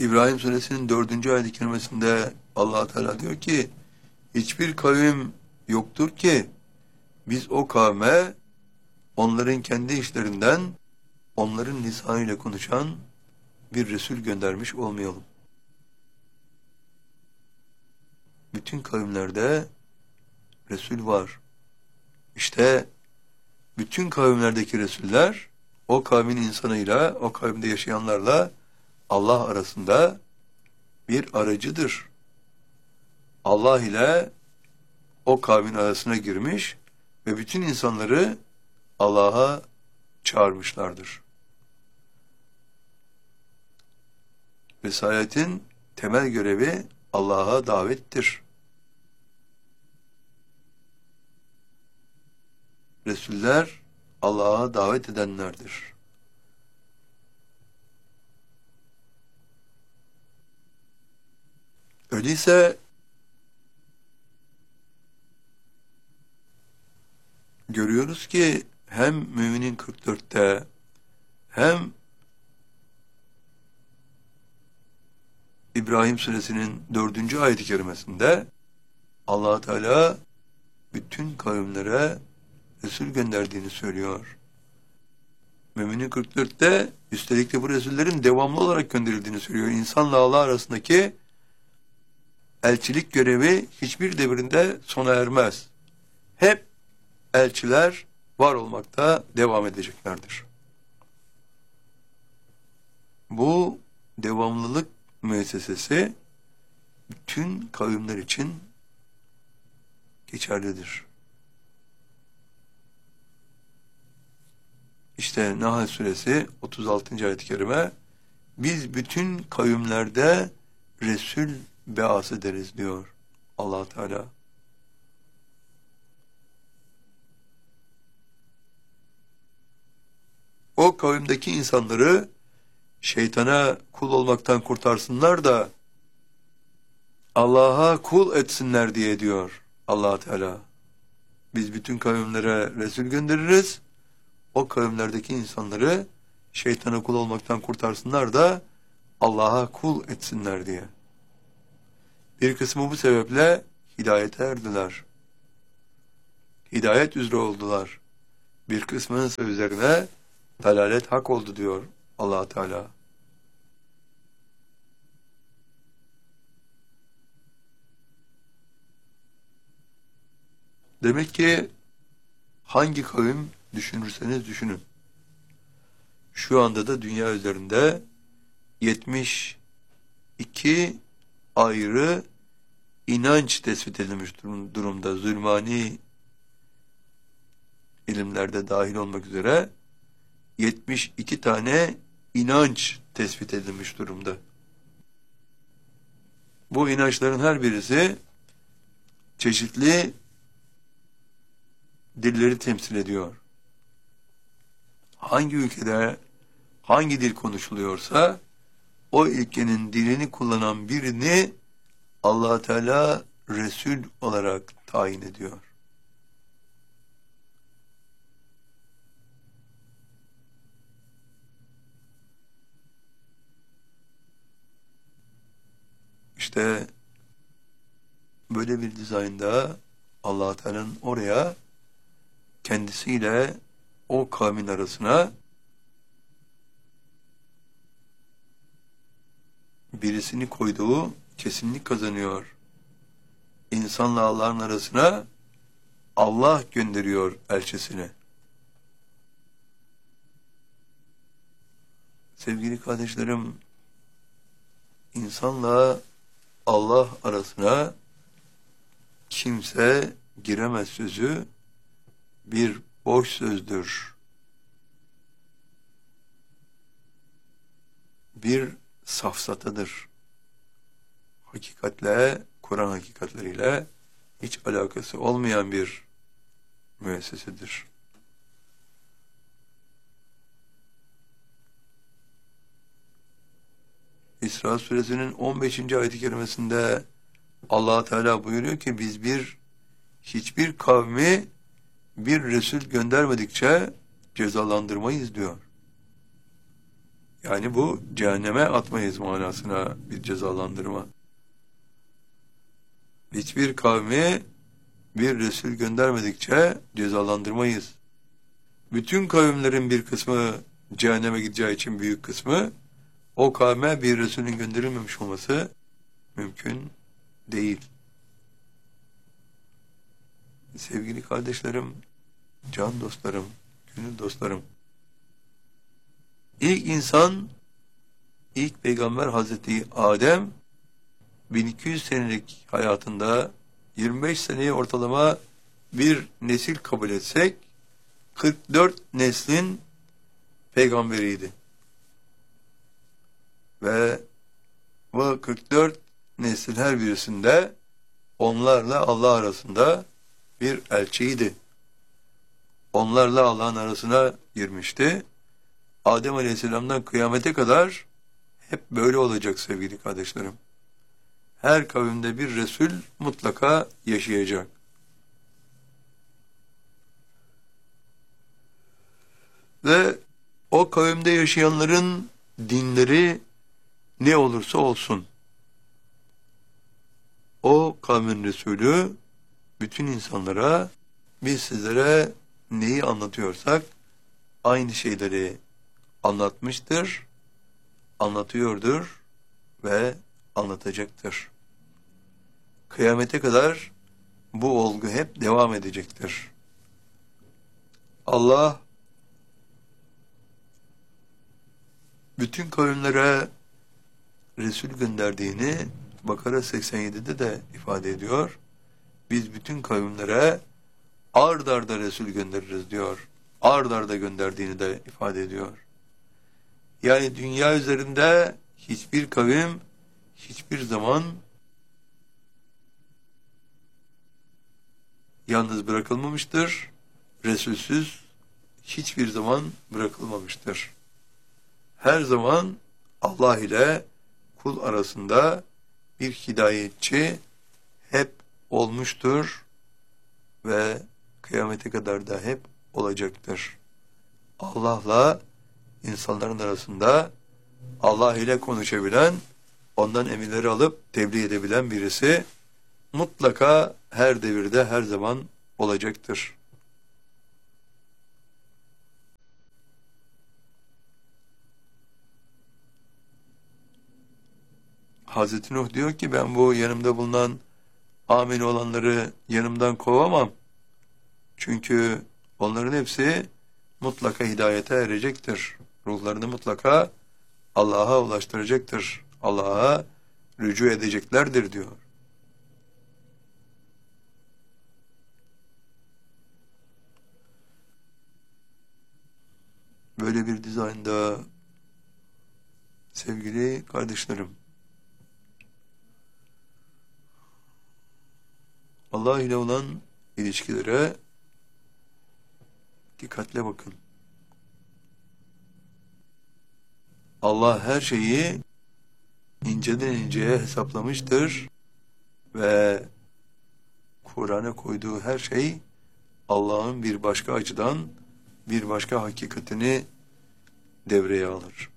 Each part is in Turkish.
İbrahim Suresinin 4. ayet-i kerimesinde Allah Teala diyor ki, hiçbir kavim yoktur ki biz o kavme onların kendi işlerinden onların lisanıyla konuşan bir Resul göndermiş olmayalım. Bütün kavimlerde Resul var. İşte bütün kavimlerdeki Resuller o kavmin insanıyla, o kavimde yaşayanlarla Allah arasında bir aracıdır. Allah ile o kavmin arasına girmiş ve bütün insanları Allah'a çağırmışlardır. Risayetin temel görevi Allah'a davettir. Resuller Allah'a davet edenlerdir. Öyleyse görüyoruz ki hem Mü'minin 44'te hem İbrahim Suresinin 4. ayet-i kerimesinde Allah Teala bütün kavimlere Resul gönderdiğini söylüyor. Mü'minin 44'te üstelik de bu Resullerin devamlı olarak gönderildiğini söylüyor. İnsanla Allah arasındaki elçilik görevi hiçbir devirinde sona ermez. Hep elçiler var olmakta devam edeceklerdir. Bu devamlılık müessesesi bütün kavimler için geçerlidir. İşte Nahl Suresi 36. ayet-i kerime, biz bütün kavimlerde Resul beas ederiz diyor Allah Teala. O kavimdeki insanları şeytana kul olmaktan kurtarsınlar da Allah'a kul etsinler diye diyor Allah Teala. Biz bütün kavimlere Resul göndeririz. O kavimlerdeki insanları şeytana kul olmaktan kurtarsınlar da Allah'a kul etsinler diye. Bir kısmı bu sebeple hidayete erdiler. Hidayet üzere oldular. Bir kısmının üzerine dalalet hak oldu diyor Allah Teala. Demek ki hangi kavim düşünürseniz düşünün. Şu anda da dünya üzerinde 72 ayrı inanç tespit edilmiş durumda. Zulmani ilimlerde dahil olmak üzere 72 tane inanç tespit edilmiş durumda. Bu inançların her birisi çeşitli dilleri temsil ediyor. Hangi ülkede hangi dil konuşuluyorsa o ülkenin dilini kullanan birini Allah Teala Resul olarak tayin ediyor. İşte böyle bir dizaynda Allah Teala'nın oraya kendisiyle o kavmin arasına birisini koyduğu kesinlik kazanıyor. İnsanla Allah'ın arasına Allah gönderiyor elçisini. Sevgili kardeşlerim, insanla Allah arasına kimse giremez sözü bir boş sözdür. Bir safsatadır. Hakikatle, Kur'an hakikatleriyle hiç alakası olmayan bir müessesedir. İsra Suresinin 15. ayet-i kerimesinde Allah Teala buyuruyor ki biz hiçbir kavmi bir Resul göndermedikçe cezalandırmayız diyor. Yani bu cehenneme atmayız manasına bir cezalandırma. Hiçbir kavmi bir Resul göndermedikçe cezalandırmayız. Bütün kavimlerin bir kısmı cehenneme gideceği için büyük kısmı, o kavme bir Resulün gönderilmemiş olması mümkün değil. Sevgili kardeşlerim, can dostlarım, gönül dostlarım, İlk insan, ilk peygamber Hazreti Adem, 1200 senelik hayatında 25 seneyi ortalama bir nesil kabul etsek, 44 neslin peygamberiydi. Ve bu 44 neslin her birisinde onlarla Allah arasında bir elçiydi. Onlarla Allah'ın arasına girmişti. Adem Aleyhisselam'dan kıyamete kadar hep böyle olacak sevgili kardeşlerim. Her kavimde bir Resul mutlaka yaşayacak. Ve o kavimde yaşayanların dinleri ne olursa olsun, o kavmin Resulü bütün insanlara, biz sizlere neyi anlatıyorsak aynı şeyleri anlatmıştır, anlatıyordur ve anlatacaktır. Kıyamete kadar bu olgu hep devam edecektir. Allah bütün kavimlere Resul gönderdiğini Bakara 87'de de ifade ediyor. Biz bütün kavimlere ard arda Resul göndeririz diyor. Ard arda gönderdiğini de ifade ediyor. Yani dünya üzerinde hiçbir kavim hiçbir zaman yalnız bırakılmamıştır. Resulsüz hiçbir zaman bırakılmamıştır. Her zaman Allah ile kul arasında bir hidayetçi hep olmuştur ve kıyamete kadar da hep olacaktır. Allah'la insanların arasında Allah ile konuşabilen, ondan emirleri alıp tebliğ edebilen birisi mutlaka her devirde, her zaman olacaktır. Hazreti Nuh diyor ki, ben bu yanımda bulunan amin olanları yanımdan kovamam. Çünkü onların hepsi mutlaka hidayete erecektir. Ruhlarını mutlaka Allah'a ulaştıracaktır. Allah'a rücu edeceklerdir diyor. Böyle bir dizaynda sevgili kardeşlerim, Allah ile olan ilişkilere dikkatle bakın. Allah her şeyi inceden inceye hesaplamıştır ve Kur'an'a koyduğu her şey Allah'ın bir başka açıdan bir başka hakikatini devreye alır.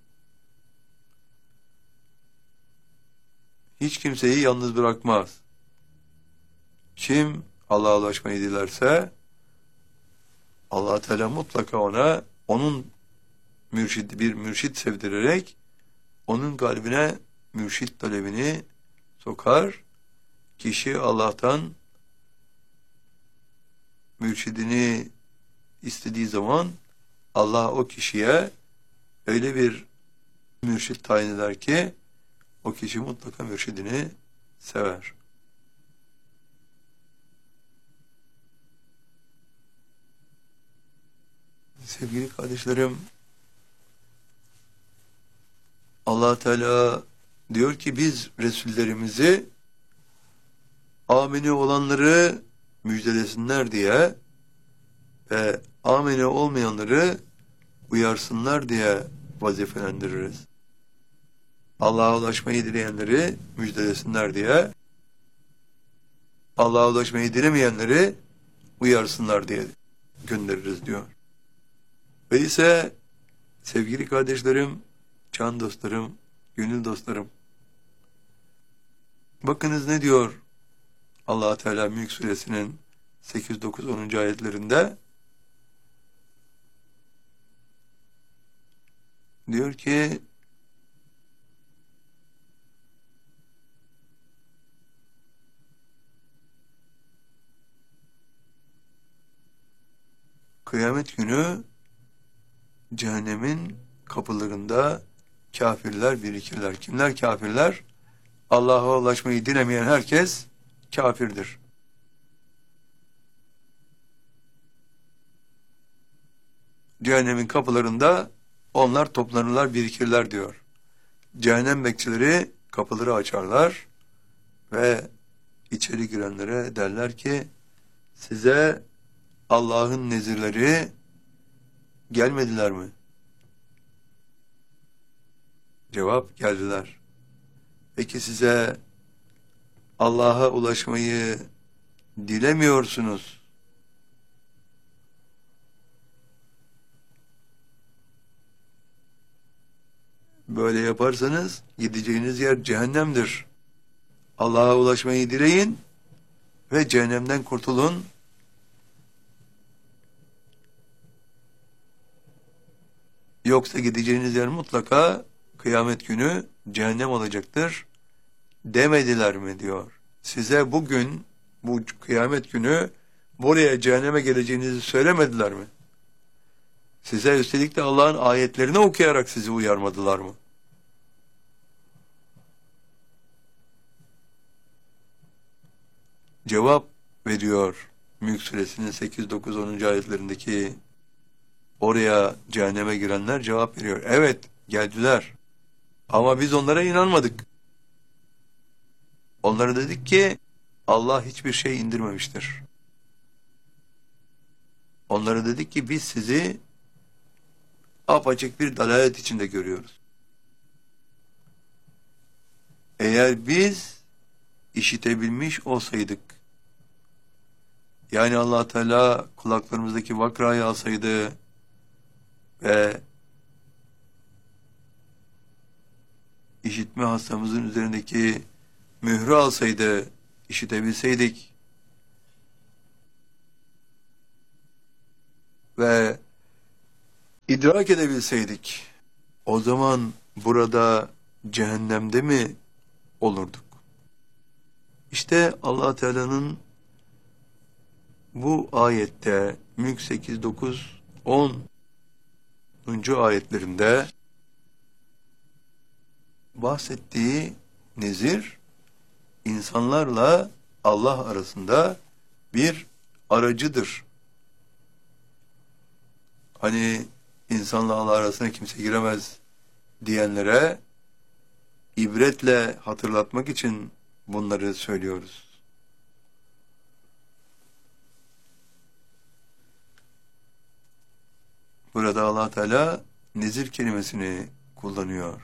Hiç kimseyi yalnız bırakmaz. Kim Allah'a ulaşmayı dilerse Allah Teala mutlaka ona onun bir mürşit sevdirerek onun kalbine mürşit talebini sokar. Kişi Allah'tan mürşidini istediği zaman Allah o kişiye öyle bir mürşit tayin eder ki o kişi mutlaka mürşidini sever. Sevgili kardeşlerim, Allah Teala diyor ki biz Resullerimizi amini olanları müjdelesinler diye ve amini olmayanları uyarsınlar diye vazifelendiririz. Allah'a ulaşmayı dileyenleri müjdelesinler diye, Allah'a ulaşmayı dilemeyenleri uyarsınlar diye göndeririz diyor. Ve ise sevgili kardeşlerim, can dostlarım, gönül dostlarım. Bakınız ne diyor Allah Teala Mülk Suresinin 8, 9, 10. ayetlerinde? Diyor ki kıyamet günü cehennemin kapılarında kafirler birikirler. Kimler kafirler? Allah'a ulaşmayı dilemeyen herkes kafirdir. Cehennemin kapılarında onlar toplanırlar, birikirler diyor. Cehennem bekçileri kapıları açarlar ve içeri girenlere derler ki size Allah'ın nezirleri gelmediler mi? Cevap geldiler. Peki size Allah'a ulaşmayı dilemiyorsunuz. Böyle yaparsanız gideceğiniz yer cehennemdir. Allah'a ulaşmayı dileyin ve cehennemden kurtulun. Yoksa gideceğiniz yer mutlaka kıyamet günü cehennem olacaktır. Demediler mi diyor. Size bugün, bu kıyamet günü buraya cehenneme geleceğinizi söylemediler mi? Size üstelik de Allah'ın ayetlerini okuyarak sizi uyarmadılar mı? Cevap veriyor Mülk Suresinin 8, 9, 10. ayetlerindeki oraya cehenneme girenler cevap veriyor. Evet, geldiler. Ama biz onlara inanmadık. Onlara dedik ki Allah hiçbir şey indirmemiştir. Onlara dedik ki biz sizi apaçık bir dalalet içinde görüyoruz. Eğer biz işitebilmiş olsaydık, yani Allah Teala kulaklarımızdaki vakrayı alsaydı ve işitme hastamızın üzerindeki mührü alsaydı, işitebilseydik ve idrak edebilseydik, o zaman burada cehennemde mi olurduk? İşte Allah Teala'nın bu ayette Mülk 8, 9, 10. ayetlerinde bahsettiği nezir, insanlarla Allah arasında bir aracıdır. Hani insanla Allah arasına kimse giremez diyenlere ibretle hatırlatmak için bunları söylüyoruz. Burada Allah Teala nezir kelimesini kullanıyor.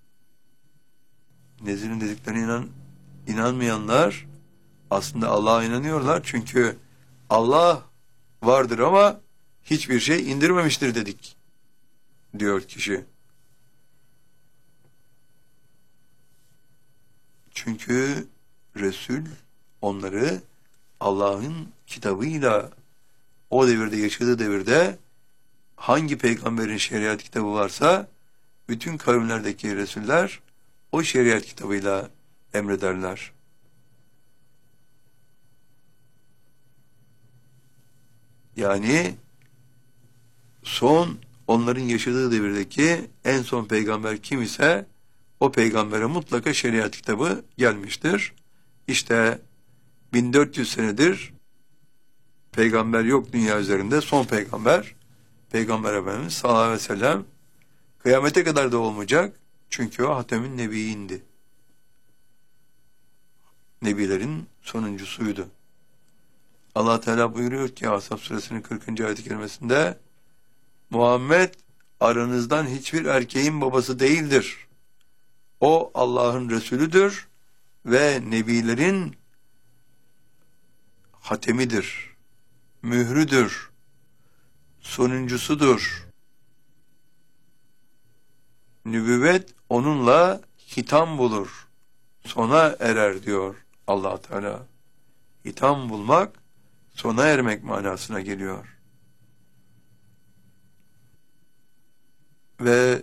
Nezirin dediklerine inanmayanlar aslında Allah'a inanıyorlar. Çünkü Allah vardır ama hiçbir şey indirmemiştir dedik, diyor kişi. Çünkü Resul onları Allah'ın kitabıyla o devirde, yaşadığı devirde hangi peygamberin şeriat kitabı varsa bütün kavimlerdeki Resuller o şeriat kitabıyla emrederler. Yani onların yaşadığı devirdeki en son peygamber kim ise o peygambere mutlaka şeriat kitabı gelmiştir. İşte 1400 senedir peygamber yok dünya üzerinde. Son peygamber Peygamber Efendimiz sallallahu aleyhi ve sellem, kıyamete kadar da olmayacak. Çünkü o Hatem'in Nebiyyindi. Nebilerin sonuncusuydu. Allah Teala buyuruyor ki Ahzab suresinin 40. ayet-i kerimesinde Muhammed aranızdan hiçbir erkeğin babası değildir. O Allah'ın Resulüdür ve Nebilerin hatemidir, mührüdür, sonuncusudur. nübüvvet onunla hitam bulur, sona erer diyor Allah Teala. Hitam bulmak, sona ermek manasına geliyor. Ve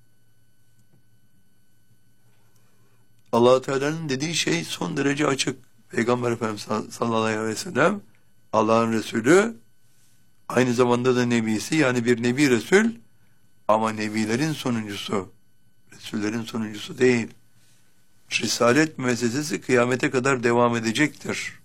Allah Teala'nın dediği şey son derece açık. Peygamber Efendimiz sallallahu aleyhi ve sellem Allah'ın Resulü, aynı zamanda da nebisi, yani bir nebi Resul, ama nebilerin sonuncusu, Resullerin sonuncusu değil. Risalet müessesesi kıyamete kadar devam edecektir.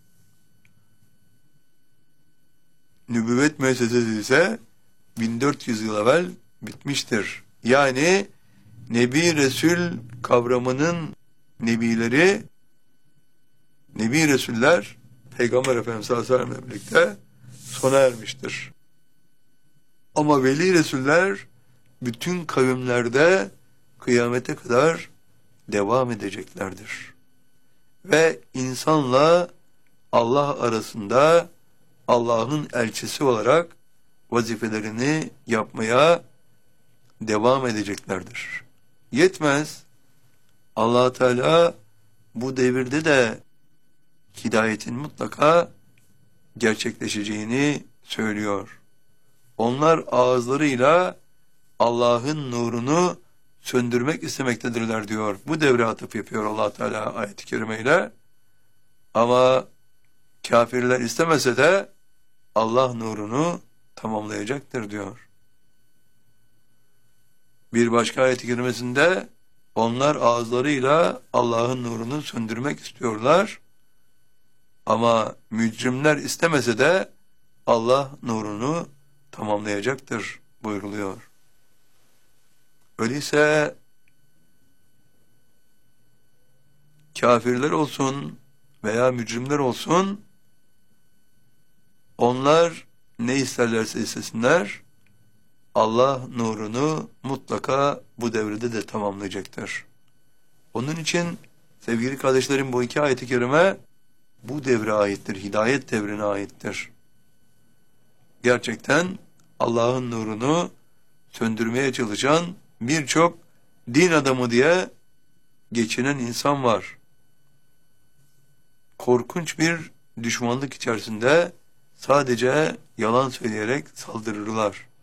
Nübüvvet müessesesi ise 1400 yıl evvel bitmiştir. Yani Nebi Resul kavramının nebileri, Nebi Resuller Peygamber Efendimiz sallallahu aleyhi ve sellem'le birlikte sona ermiştir. Ama Veli Resuller bütün kavimlerde kıyamete kadar devam edeceklerdir. Ve insanla Allah arasında Allah'ın elçisi olarak vazifelerini yapmaya devam edeceklerdir. Yetmez, Allah Teala bu devirde de hidayetin mutlaka gerçekleşeceğini söylüyor. Onlar ağızlarıyla Allah'ın nurunu söndürmek istemektedirler diyor. Bu devre atıf yapıyor Allah Teala ayet-i kerimeyle. Ama kafirler istemese de Allah nurunu tamamlayacaktır diyor. Bir başka ayet-i kerimesinde onlar ağızlarıyla Allah'ın nurunu söndürmek istiyorlar. Ama mücrimler istemese de Allah nurunu tamamlayacaktır buyruluyor. Öyleyse kafirler olsun veya mücrimler olsun, onlar ne isterlerse istesinler, Allah nurunu mutlaka bu devrede de tamamlayacaktır. Onun için sevgili kardeşlerim, bu iki ayet-i kerime bu devre aittir, hidayet devrine aittir. Gerçekten Allah'ın nurunu söndürmeye çalışan birçok din adamı diye geçinen insan var. Korkunç bir düşmanlık içerisinde sadece yalan söyleyerek saldırırlar.